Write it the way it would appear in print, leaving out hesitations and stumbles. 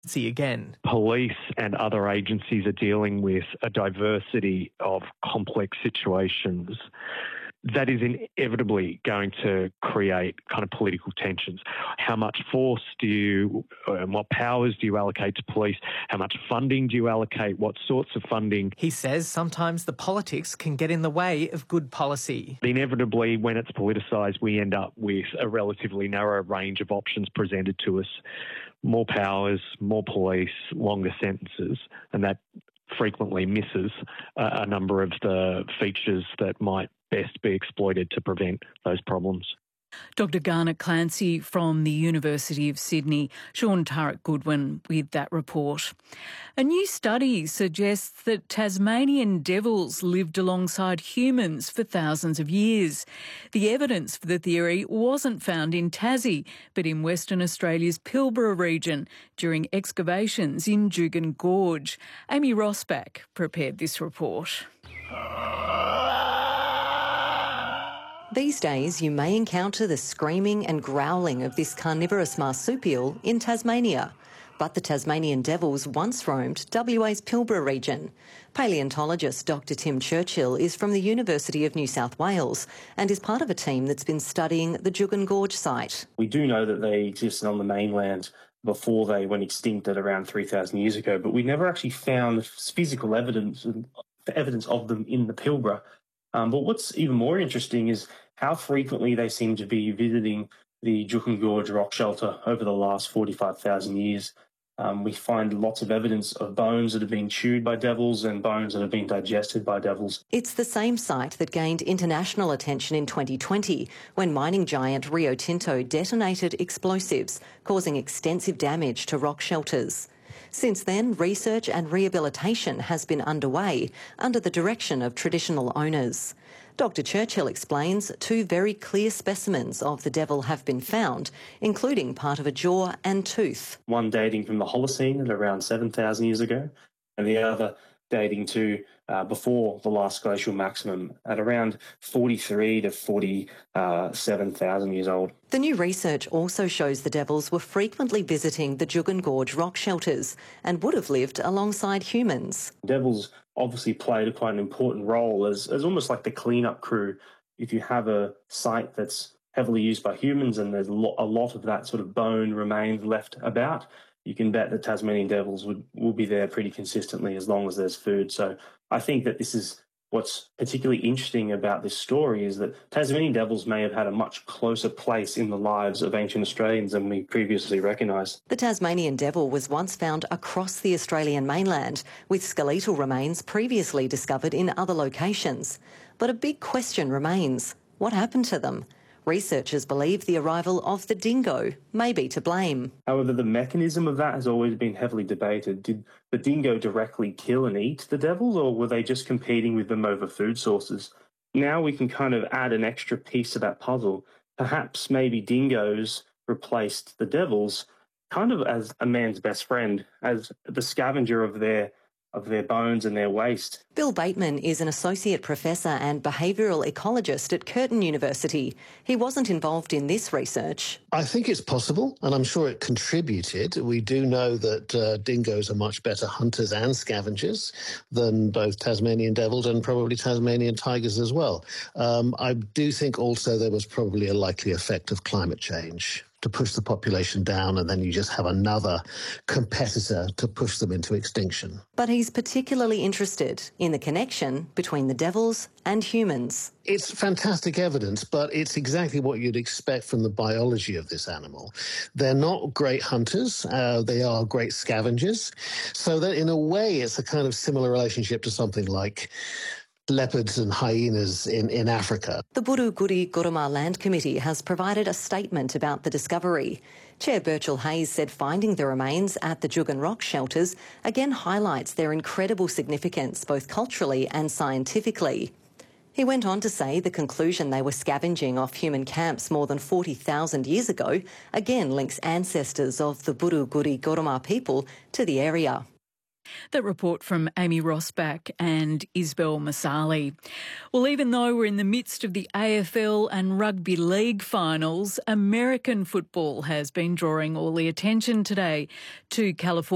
See again. Police and other agencies are dealing with a diversity of complex situations that is inevitably going to create kind of political tensions. How much force and what powers do you allocate to police? How much funding do you allocate? What sorts of funding? He says sometimes the politics can get in the way of good policy. Inevitably, when it's politicised, we end up with a relatively narrow range of options presented to us. More powers, more police, longer sentences, and that frequently misses a number of the features that might best be exploited to prevent those problems. Dr Garnet Clancy from the University of Sydney. Sean Turek-Goodwin with that report. A new study suggests that Tasmanian devils lived alongside humans for thousands of years. The evidence for the theory wasn't found in Tassie, but in Western Australia's Pilbara region during excavations in Juukan Gorge. Amy Rosbach prepared this report. These days, you may encounter the screaming and growling of this carnivorous marsupial in Tasmania. But the Tasmanian devils once roamed WA's Pilbara region. Paleontologist Dr Tim Churchill is from the University of New South Wales and is part of a team that's been studying the Juukan Gorge site. We do know that they existed on the mainland before they went extinct at around 3,000 years ago, but we never actually found physical evidence of them in the Pilbara. But what's even more interesting is how frequently they seem to be visiting the Juukan Gorge rock shelter over the last 45,000 years. We find lots of evidence of bones that have been chewed by devils and bones that have been digested by devils. It's the same site that gained international attention in 2020 when mining giant Rio Tinto detonated explosives, causing extensive damage to rock shelters. Since then, research and rehabilitation has been underway under the direction of traditional owners. Dr Churchill explains 2 very clear specimens of the devil have been found, including part of a jaw and tooth. One dating from the Holocene at around 7,000 years ago, and the other dating to before the last glacial maximum at around 43 to 47,000 years old. The new research also shows the devils were frequently visiting the Juukan Gorge rock shelters and would have lived alongside humans. Devils obviously played quite an important role as almost like the cleanup crew. If you have a site that's heavily used by humans and there's a lot of that sort of bone remains left about, you can bet that Tasmanian devils will be there pretty consistently as long as there's food. So I think that this is what's particularly interesting about this story is that Tasmanian devils may have had a much closer place in the lives of ancient Australians than we previously recognised. The Tasmanian devil was once found across the Australian mainland, with skeletal remains previously discovered in other locations. But a big question remains: what happened to them? Researchers believe the arrival of the dingo may be to blame. However, the mechanism of that has always been heavily debated. Did the dingo directly kill and eat the devils, or were they just competing with them over food sources? Now we can kind of add an extra piece to that puzzle. Perhaps maybe dingoes replaced the devils kind of as a man's best friend, as the scavenger of their bones and their waste. Bill Bateman is an associate professor and behavioural ecologist at Curtin University. He wasn't involved in this research. I think it's possible, and I'm sure it contributed. We do know that dingoes are much better hunters and scavengers than both Tasmanian devils and probably Tasmanian tigers as well. I do think also there was probably a likely effect of climate change to push the population down, and then you just have another competitor to push them into extinction. But he's particularly interested in the connection between the devils and humans. It's fantastic evidence, but it's exactly what you'd expect from the biology of this animal. They're not great hunters, they are great scavengers, so that in a way it's a kind of similar relationship to something like leopards and hyenas in Africa. The Buru-Guri Guruma Land Committee has provided a statement about the discovery. Chair Birchall Hayes said finding the remains at the Juukan Rock shelters again highlights their incredible significance both culturally and scientifically. He went on to say the conclusion they were scavenging off human camps more than 40,000 years ago again links ancestors of the Buru-Guri Guruma people to the area. That report from Amy Rosbach and Isabel Masali. Well, even though we're in the midst of the AFL and Rugby League finals, American football has been drawing all the attention today to California.